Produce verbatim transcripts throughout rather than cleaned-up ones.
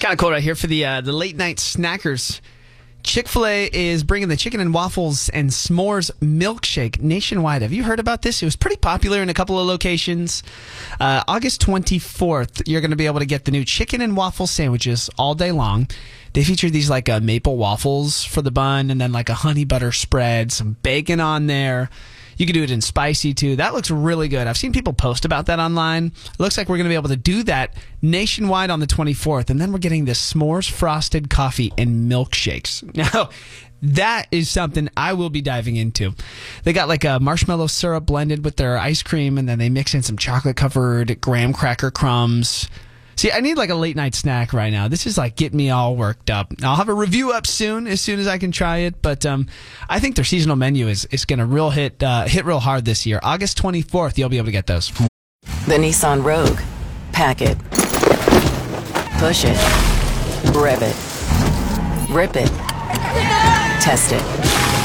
kind of cool right here for the uh, the late night snackers. Chick-fil-A is bringing the chicken and waffles and s'mores milkshake nationwide. Have you heard about this? It was pretty popular in a couple of locations. Uh, August twenty-fourth, you're going to be able to get the new chicken and waffle sandwiches all day long. They feature these like uh, maple waffles for the bun and then like a honey butter spread, some bacon on there. You can do it in spicy, too. That looks really good. I've seen people post about that online. It looks like we're going to be able to do that nationwide on the twenty-fourth. And then we're getting this s'mores frosted coffee and milkshakes. Now, that is something I will be diving into. They got like a marshmallow syrup blended with their ice cream, and then they mix in some chocolate-covered graham cracker crumbs. See, I need like a late night snack right now. This is like getting me all worked up. I'll have a review up soon, as soon as I can try it. But um, I think their seasonal menu is, is going to real hit uh, hit real hard this year. August twenty-fourth, you'll be able to get those. The Nissan Rogue. Pack it. Push it. Rev it. Rip it. Test it.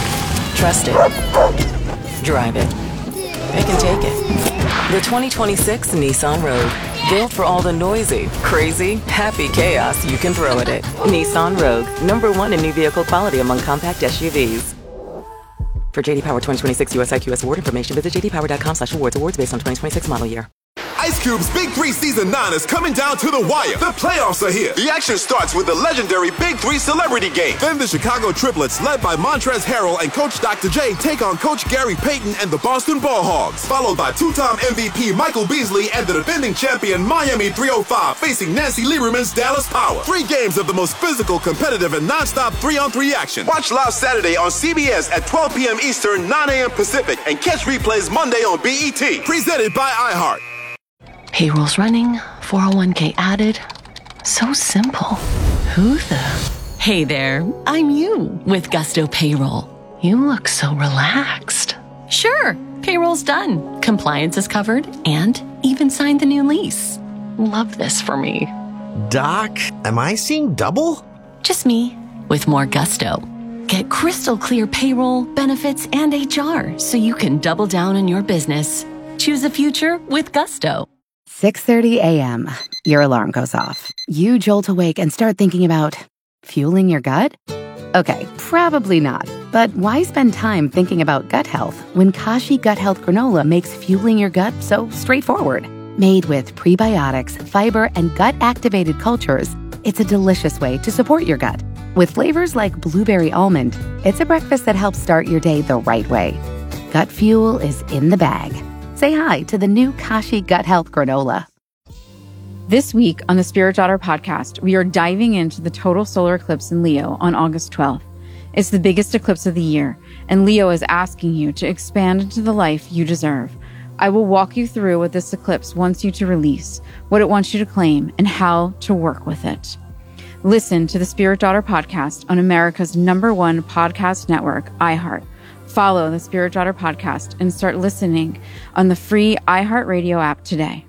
Trust it. Drive it. They can take it. The twenty twenty-six Nissan Rogue. Built for all the noisy, crazy, happy chaos you can throw at it. Nissan Rogue, number one in new vehicle quality among compact S U Vs. For J D Power twenty twenty-six U S I Q S award information, visit j d power dot com slash awards. Awards based on twenty twenty-six model year. Ice Cube's Big Three Season nine is coming down to the wire. The playoffs are here. The action starts with the legendary Big Three Celebrity Game. Then the Chicago Triplets, led by Montrezl Harrell and Coach Doctor J, take on Coach Gary Payton and the Boston Ball Hogs. Followed by two-time M V P Michael Beasley and the defending champion Miami three oh five facing Nancy Lieberman's Dallas Power. Three games of the most physical, competitive, and non-stop three-on-three action. Watch live Saturday on C B S at twelve p.m. Eastern, nine a.m. Pacific, and catch replays Monday on B E T. Presented by iHeart. Payroll's running, four oh one k added. So simple. Who the? Hey there, I'm you with Gusto Payroll. You look so relaxed. Sure, payroll's done. Compliance is covered and even signed the new lease. Love this for me. Doc, am I seeing double? Just me with more gusto. Get crystal clear payroll, benefits, and H R so you can double down on your business. Choose a future with Gusto. six thirty a.m. Your alarm goes off. You jolt awake and start thinking about fueling your gut? Okay, probably not. But why spend time thinking about gut health when Kashi Gut Health Granola makes fueling your gut so straightforward? Made with prebiotics, fiber, and gut-activated cultures, it's a delicious way to support your gut. With flavors like blueberry almond, it's a breakfast that helps start your day the right way. Gut fuel is in the bag. Say hi to the new Kashi Gut Health Granola. This week on the Spirit Daughter podcast, we are diving into the total solar eclipse in Leo on August twelfth. It's the biggest eclipse of the year, and Leo is asking you to expand into the life you deserve. I will walk you through what this eclipse wants you to release, what it wants you to claim, and how to work with it. Listen to the Spirit Daughter podcast on America's number one podcast network, iHeart. Follow the Spirit Daughter podcast and start listening on the free iHeartRadio app today.